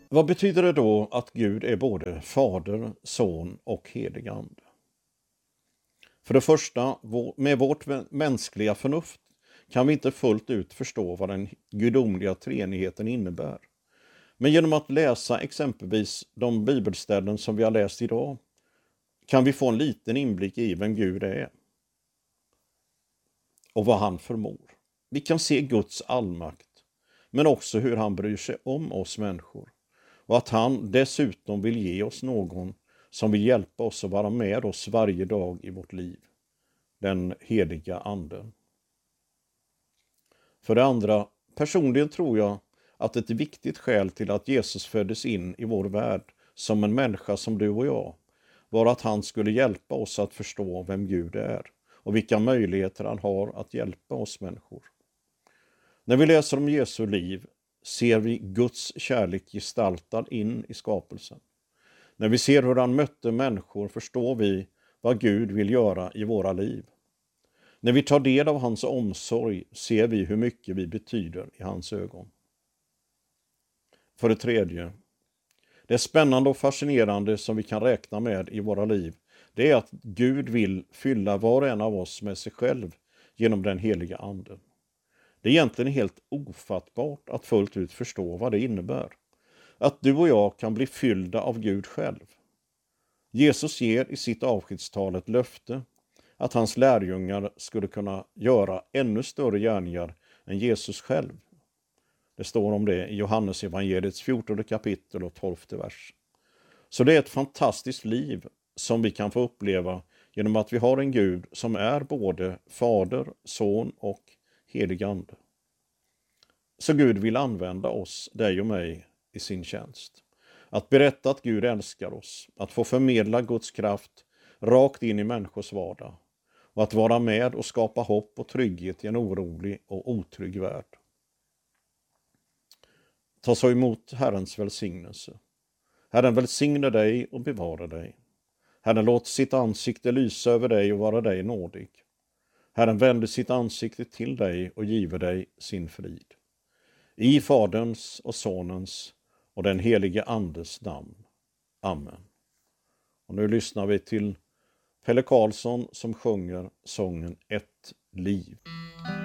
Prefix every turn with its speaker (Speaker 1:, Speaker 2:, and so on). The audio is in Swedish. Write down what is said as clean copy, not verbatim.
Speaker 1: Vad betyder det då att Gud är både fader, son och helig ande? För det första, med vårt mänskliga förnuft kan vi inte fullt ut förstå vad den gudomliga treenigheten innebär. Men genom att läsa exempelvis de bibelställen som vi har läst idag kan vi få en liten inblick i vem Gud är och vad han förmår. Vi kan se Guds allmakt, men också hur han bryr sig om oss människor. Och att han dessutom vill ge oss någon som vill hjälpa oss att vara med oss varje dag i vårt liv. Den heliga anden. För det andra, personligen tror jag att ett viktigt skäl till att Jesus föddes in i vår värld som en människa som du och jag var att han skulle hjälpa oss att förstå vem Gud är och vilka möjligheter han har att hjälpa oss människor. När vi läser om Jesu liv ser vi Guds kärlek gestaltad in i skapelsen. När vi ser hur han mötte människor förstår vi vad Gud vill göra i våra liv. När vi tar del av hans omsorg ser vi hur mycket vi betyder i hans ögon. För det tredje, det är spännande och fascinerande som vi kan räkna med i våra liv, det är att Gud vill fylla var och en av oss med sig själv genom den heliga anden. Det är egentligen helt ofattbart att fullt ut förstå vad det innebär. Att du och jag kan bli fyllda av Gud själv. Jesus ger i sitt avskedstal ett löfte att hans lärjungar skulle kunna göra ännu större gärningar än Jesus själv. Det står om det i Johannes evangeliets 14 kapitel och 12 vers. Så det är ett fantastiskt liv som vi kan få uppleva genom att vi har en Gud som är både fader, son och helig ande. Så Gud vill använda oss, dig och mig, i sin tjänst. Att berätta att Gud älskar oss, att få förmedla Guds kraft rakt in i människors vardag och att vara med och skapa hopp och trygghet i en orolig och otrygg värld. Ta så emot Herrens välsignelse. Herren välsigne dig och bevara dig. Herren låt sitt ansikte lysa över dig och vara dig nådig. Herren vände sitt ansikte till dig och giver dig sin frid. I Faderns och Sonens och den helige Andes namn. Amen. Och nu lyssnar vi till Pelle Karlsson som sjunger sången Ett liv.